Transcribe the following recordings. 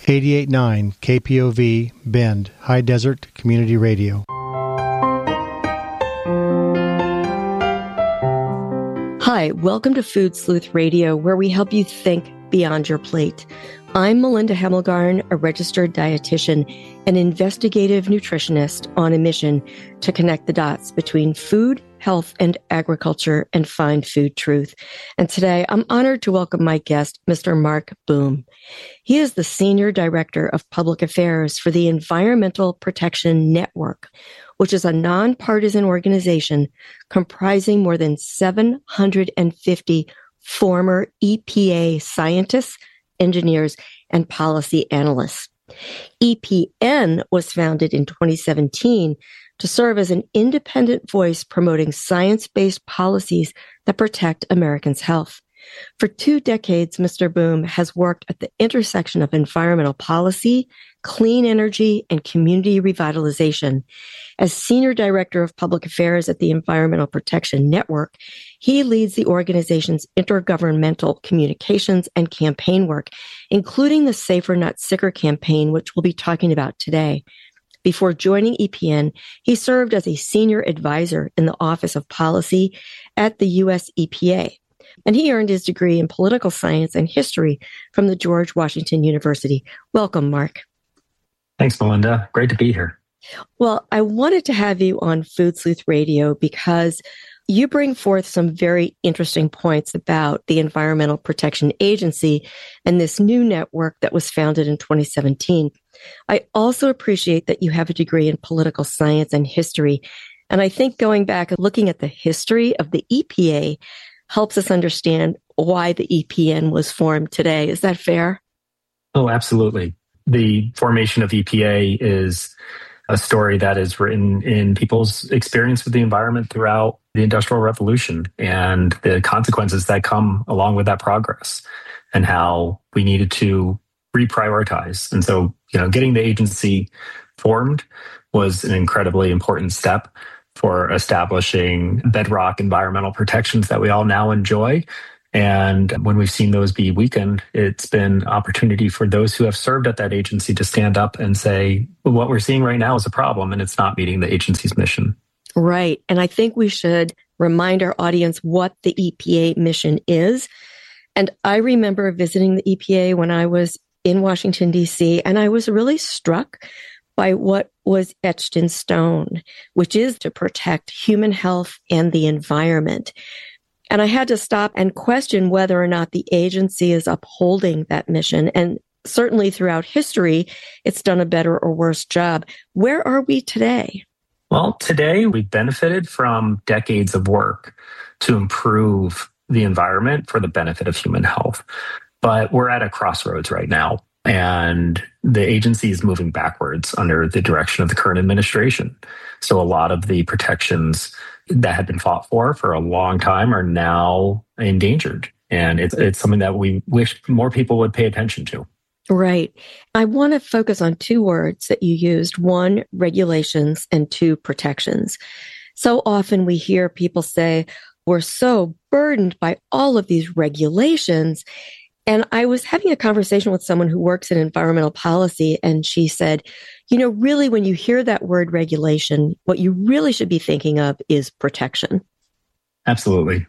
88.9 KPOV, Bend, High Desert Community Radio. Hi, welcome to Food Sleuth Radio, where we help you think beyond your plate. I'm Melinda Hemmelgarn, a registered dietitian and investigative nutritionist on a mission to connect the dots between food, health, and agriculture and find food truth. And today I'm honored to welcome my guest, Mr. Mark Boom. He is the Senior Director of Public Affairs for the Environmental Protection Network, which is a nonpartisan organization comprising more than 750 former EPA scientists, engineers, and policy analysts. EPN was founded in 2017 to serve as an independent voice promoting science-based policies that protect Americans' health. For 2 decades, Mr. Boom has worked at the intersection of environmental policy, clean energy, and community revitalization. As Senior Director of Public Affairs at the Environmental Protection Network, he leads the organization's intergovernmental communications and campaign work, including the Safer Not Sicker campaign, which we'll be talking about today. Before joining EPN, he served as a senior advisor in the Office of Policy at the U.S. EPA. And he earned his degree in political science and history from the George Washington University. Welcome, Mark. Thanks, Melinda. Great to be here. Well, I wanted to have you on Food Sleuth Radio because you bring forth some very interesting points about the Environmental Protection Agency and this new network that was founded in 2017. I also appreciate that you have a degree in political science and history. And I think going back and looking at the history of the EPA helps us understand why the EPN was formed today. Is that fair? Oh, absolutely. The formation of EPA is a story that is written in people's experience with the environment throughout the Industrial Revolution and the consequences that come along with that progress and how we needed to reprioritize. And so, getting the agency formed was an incredibly important step for establishing bedrock environmental protections that we all now enjoy. And when we've seen those be weakened, it's been opportunity for those who have served at that agency to stand up and say, well, what we're seeing right now is a problem and it's not meeting the agency's mission. Right. And I think we should remind our audience what the EPA mission is. And I remember visiting the EPA when I was in Washington, D.C., and I was really struck by what was etched in stone, which is to protect human health and the environment. And I had to stop and question whether or not the agency is upholding that mission. And certainly throughout history, it's done a better or worse job. Where are we today? Well, today we've benefited from decades of work to improve the environment for the benefit of human health. But we're at a crossroads right now. And the agency is moving backwards under the direction of the current administration. So a lot of the protections that had been fought for a long time are now endangered. And it's something that we wish more people would pay attention to. Right. I want to focus on 2 words that you used. 1, regulations, and 2, protections. So often we hear people say, we're so burdened by all of these regulations. And I was having a conversation with someone who works in environmental policy, and she said, really, when you hear that word regulation, what you really should be thinking of is protection. Absolutely.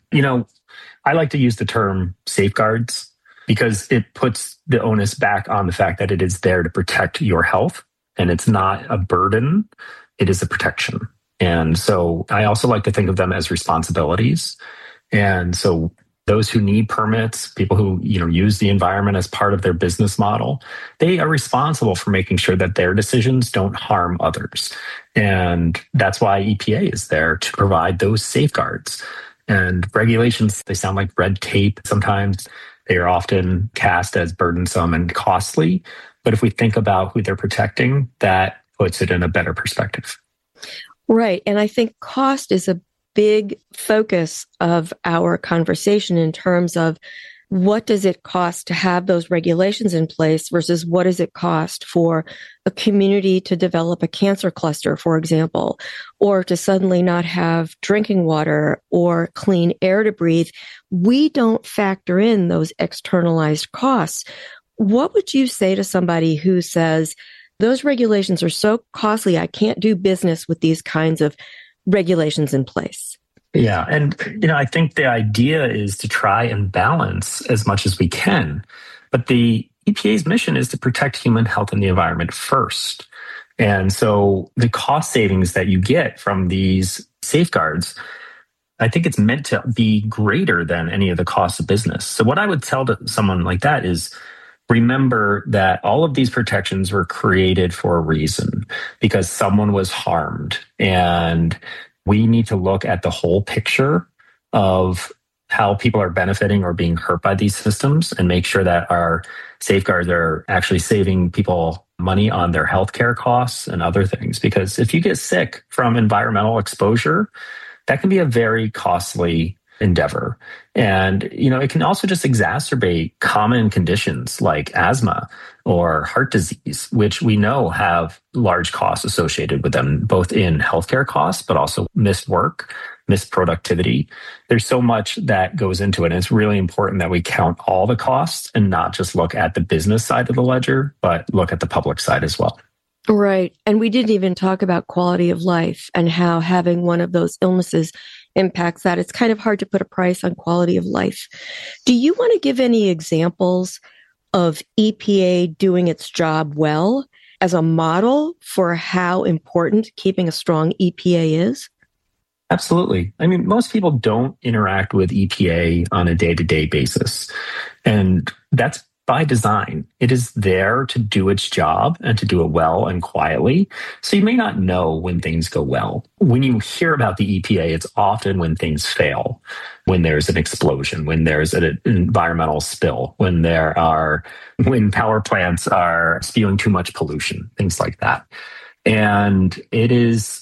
I like to use the term safeguards because it puts the onus back on the fact that it is there to protect your health, and it's not a burden. It is a protection. And so I also like to think of them as responsibilities. And so those who need permits, people who use the environment as part of their business model, they are responsible for making sure that their decisions don't harm others. And that's why EPA is there, to provide those safeguards. And regulations, they sound like red tape. Sometimes they are often cast as burdensome and costly. But if we think about who they're protecting, that puts it in a better perspective. Right. And I think cost is a big focus of our conversation in terms of what does it cost to have those regulations in place versus what does it cost for a community to develop a cancer cluster, for example, or to suddenly not have drinking water or clean air to breathe. We don't factor in those externalized costs. what would you say to somebody who says, those regulations are so costly, I can't do business with these kinds of regulations in place? Yeah. And, I think the idea is to try and balance as much as we can. But the EPA's mission is to protect human health and the environment first. And so the cost savings that you get from these safeguards, I think it's meant to be greater than any of the costs of business. So what I would tell to someone like that is, remember that all of these protections were created for a reason, because someone was harmed. And we need to look at the whole picture of how people are benefiting or being hurt by these systems and make sure that our safeguards are actually saving people money on their healthcare costs and other things. Because if you get sick from environmental exposure, that can be a very costly endeavor. And, it can also just exacerbate common conditions like asthma or heart disease, which we know have large costs associated with them, both in healthcare costs, but also missed work, missed productivity. There's so much that goes into it. And it's really important that we count all the costs and not just look at the business side of the ledger, but look at the public side as well. Right. And we didn't even talk about quality of life and how having one of those illnesses impacts that. It's kind of hard to put a price on quality of life. Do you want to give any examples of EPA doing its job well as a model for how important keeping a strong EPA is? Absolutely. I mean, most people don't interact with EPA on a day-to-day basis. And that's by design. It is there to do its job and to do it well and quietly. So you may not know when things go well. When you hear about the EPA, it's often when things fail, when there's an explosion, when there's an environmental spill, when power plants are spewing too much pollution, things like that. And it is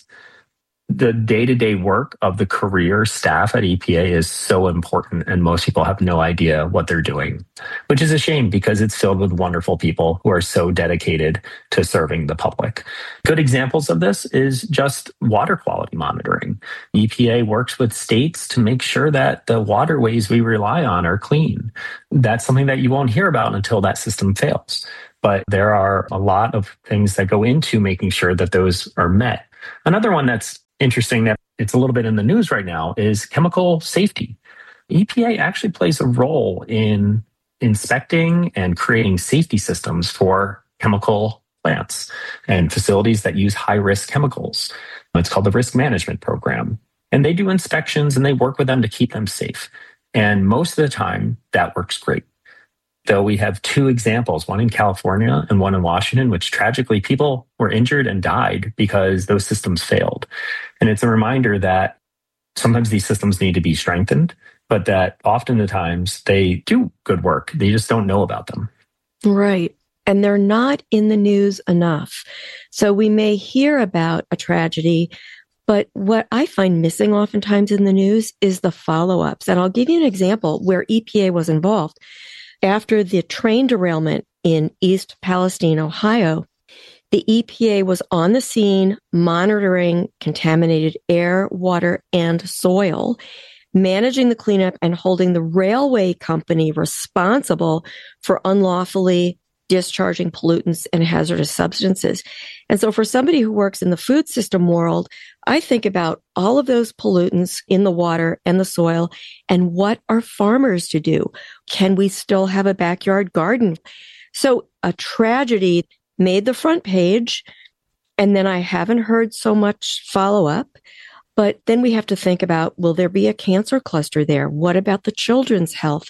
the day-to-day work of the career staff at EPA is so important, and most people have no idea what they're doing, which is a shame because it's filled with wonderful people who are so dedicated to serving the public. Good examples of this is just water quality monitoring. EPA works with states to make sure that the waterways we rely on are clean. That's something that you won't hear about until that system fails. But there are a lot of things that go into making sure that those are met. Another one that's interesting that it's a little bit in the news right now is chemical safety. EPA actually plays a role in inspecting and creating safety systems for chemical plants and facilities that use high-risk chemicals. It's called the Risk Management Program. And they do inspections and they work with them to keep them safe. And most of the time, that works great. Though we have two examples, one in California and one in Washington, which tragically people were injured and died because those systems failed. And it's a reminder that sometimes these systems need to be strengthened, but that often the times they do good work. They just don't know about them. Right. And they're not in the news enough. So we may hear about a tragedy, but what I find missing oftentimes in the news is the follow-ups. And I'll give you an example where EPA was involved. After the train derailment in East Palestine, Ohio, the EPA was on the scene monitoring contaminated air, water, and soil, managing the cleanup and holding the railway company responsible for unlawfully discharging pollutants and hazardous substances. And so for somebody who works in the food system world, I think about all of those pollutants in the water and the soil and what are farmers to do? Can we still have a backyard garden? So a tragedy made the front page, and then I haven't heard so much follow up. But then we have to think about, will there be a cancer cluster there? What about the children's health?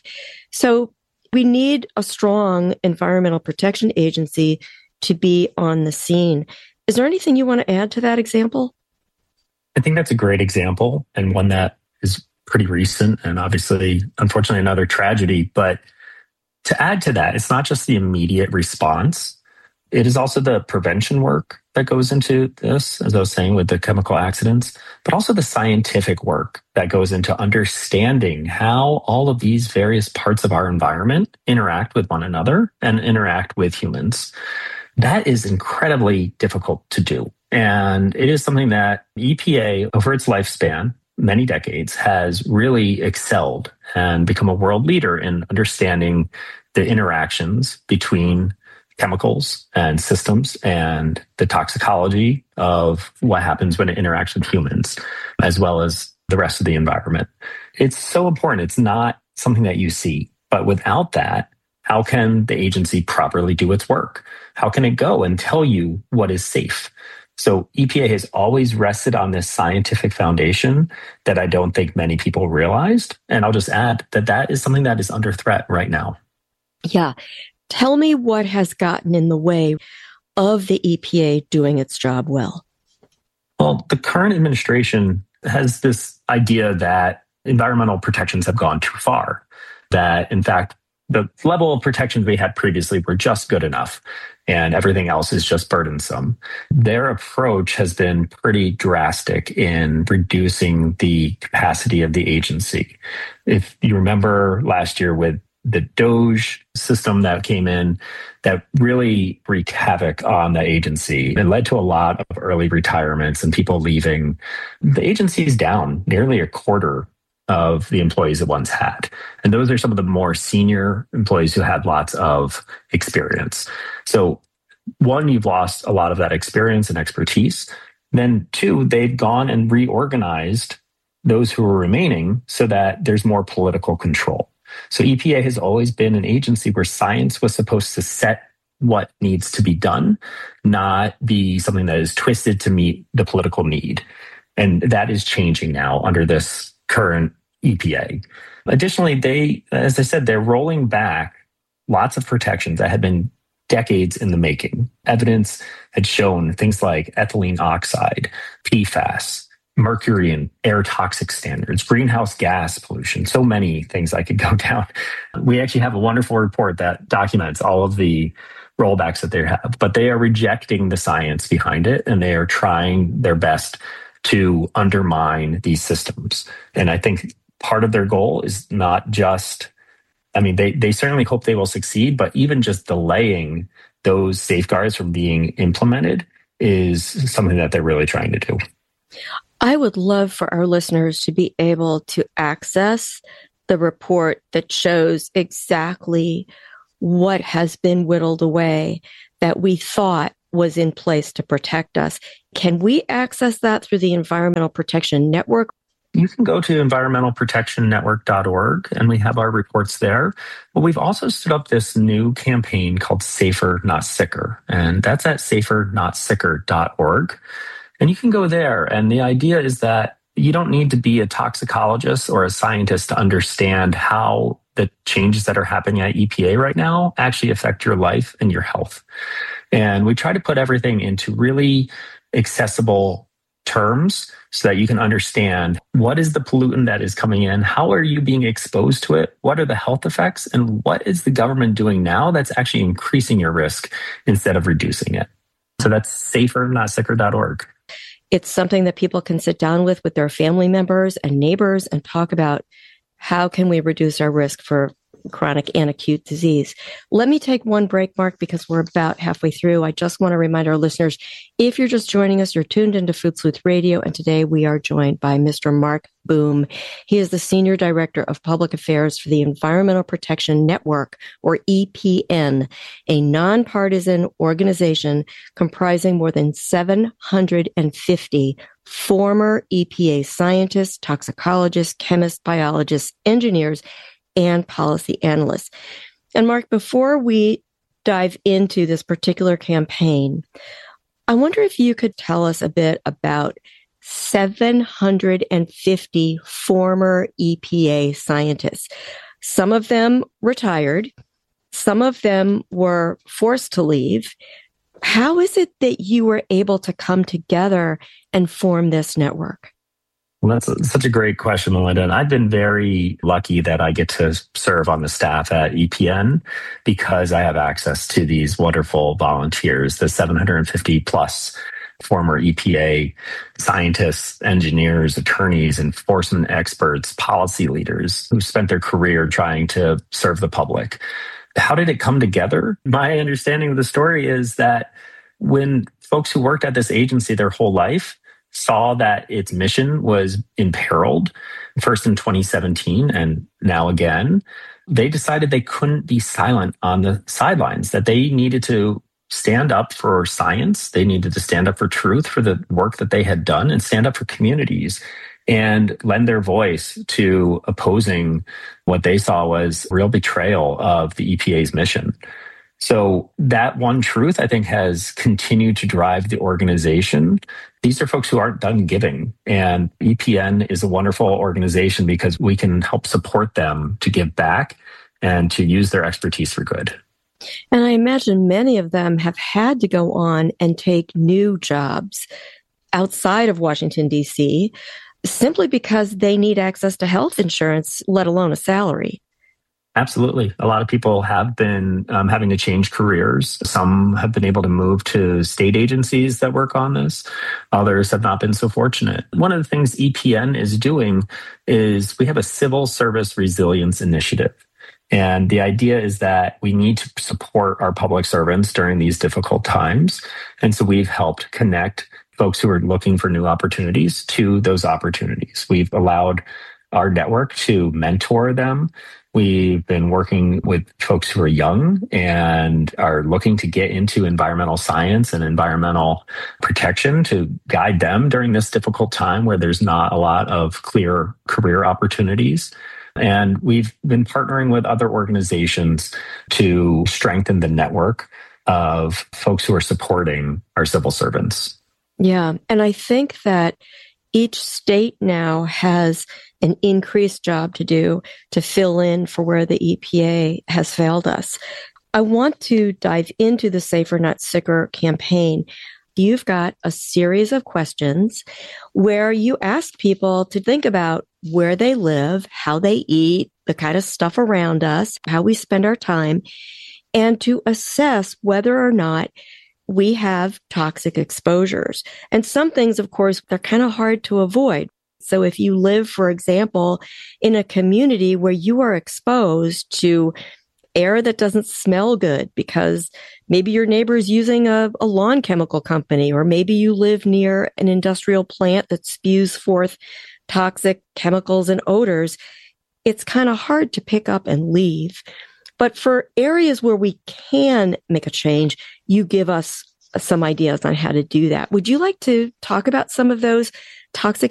So we need a strong environmental protection agency to be on the scene. Is there anything you want to add to that example? I think that's a great example and one that is pretty recent and obviously, unfortunately, another tragedy. But to add to that, it's not just the immediate response. It is also the prevention work that goes into this, as I was saying, with the chemical accidents, but also the scientific work that goes into understanding how all of these various parts of our environment interact with one another and interact with humans. That is incredibly difficult to do. And it is something that EPA, over its lifespan, many decades, has really excelled and become a world leader in understanding the interactions between chemicals and systems and the toxicology of what happens when it interacts with humans, as well as the rest of the environment. It's so important. It's not something that you see. But without that, how can the agency properly do its work? How can it go and tell you what is safe? So EPA has always rested on this scientific foundation that I don't think many people realized. And I'll just add that that is something that is under threat right now. Yeah. Tell me what has gotten in the way of the EPA doing its job well. Well, the current administration has this idea that environmental protections have gone too far, that in fact, the level of protections we had previously were just good enough, and everything else is just burdensome. Their approach has been pretty drastic in reducing the capacity of the agency. If you remember last year with the DOGE system that came in, that really wreaked havoc on the agency. It led to a lot of early retirements and people leaving. The agency is down nearly a quarter of the employees it once had. And those are some of the more senior employees who had lots of experience. So one, you've lost a lot of that experience and expertise. Then two, they've gone and reorganized those who are remaining so that there's more political control. So EPA has always been an agency where science was supposed to set what needs to be done, not be something that is twisted to meet the political need. And that is changing now under this current EPA. Additionally, as I said, they're rolling back lots of protections that had been decades in the making. Evidence had shown things like ethylene oxide, PFAS, mercury and air toxic standards, greenhouse gas pollution, so many things I could go down. We actually have a wonderful report that documents all of the rollbacks that they have, but they are rejecting the science behind it, and they are trying their best to undermine these systems. And I think part of their goal is not just, they certainly hope they will succeed, but even just delaying those safeguards from being implemented is something that they're really trying to do. I would love for our listeners to be able to access the report that shows exactly what has been whittled away that we thought was in place to protect us. Can we access that through the Environmental Protection Network? You can go to environmentalprotectionnetwork.org, and we have our reports there. But we've also stood up this new campaign called Safer, Not Sicker, and that's at safernotsicker.org. And you can go there. And the idea is that you don't need to be a toxicologist or a scientist to understand how the changes that are happening at EPA right now actually affect your life and your health. And we try to put everything into really accessible terms so that you can understand what is the pollutant that is coming in, how are you being exposed to it, what are the health effects, and what is the government doing now that's actually increasing your risk instead of reducing it. So that's safernotsicker.org. It's something that people can sit down with their family members and neighbors and talk about how can we reduce our risk for chronic and acute disease. Let me take one break, Mark, because we're about halfway through. I just want to remind our listeners, if you're just joining us, you're tuned into Food Sleuth Radio, and today we are joined by Mr. Mark Boom. He is the Senior Director of Public Affairs for the Environmental Protection Network, or EPN, a nonpartisan organization comprising more than 750 former EPA scientists, toxicologists, chemists, biologists, engineers, and policy analysts. And Mark, before we dive into this particular campaign, I wonder if you could tell us a bit about 750 former EPA scientists. Some of them retired. Some of them were forced to leave. How is it that you were able to come together and form this network? Well, that's such a great question, Melinda. And I've been very lucky that I get to serve on the staff at EPN because I have access to these wonderful volunteers, the 750 plus former EPA scientists, engineers, attorneys, enforcement experts, policy leaders who spent their career trying to serve the public. How did it come together? My understanding of the story is that when folks who worked at this agency their whole life saw that its mission was imperiled, first in 2017 and now again, they decided they couldn't be silent on the sidelines, that they needed to stand up for science. They needed to stand up for truth, for the work that they had done, and stand up for communities and lend their voice to opposing what they saw was real betrayal of the EPA's mission. So that one truth, I think, has continued to drive the organization. These are folks who aren't done giving. And EPN is a wonderful organization because we can help support them to give back and to use their expertise for good. And I imagine many of them have had to go on and take new jobs outside of Washington, D.C., simply because they need access to health insurance, let alone a salary. Absolutely. A lot of people have been having to change careers. Some have been able to move to state agencies that work on this. Others have not been so fortunate. One of the things EPN is doing is we have a civil service resilience initiative. And the idea is that we need to support our public servants during these difficult times. And so we've helped connect folks who are looking for new opportunities to those opportunities. We've allowed our network to mentor them. We've been working with folks who are young and are looking to get into environmental science and environmental protection to guide them during this difficult time where there's not a lot of clear career opportunities. And we've been partnering with other organizations to strengthen the network of folks who are supporting our civil servants. Yeah. And I think that each state now has an increased job to do to fill in for where the EPA has failed us. I want to dive into the Safer Not Sicker campaign. You've got a series of questions where you ask people to think about where they live, how they eat, the kind of stuff around us, how we spend our time, and to assess whether or not we have toxic exposures. And some things, of course, they're kind of hard to avoid. So if you live, for example, in a community where you are exposed to air that doesn't smell good because maybe your neighbor is using a lawn chemical company, or maybe you live near an industrial plant that spews forth toxic chemicals and odors, it's kind of hard to pick up and leave. But for areas where we can make a change, you give us some ideas on how to do that. Would you like to talk about some of those toxic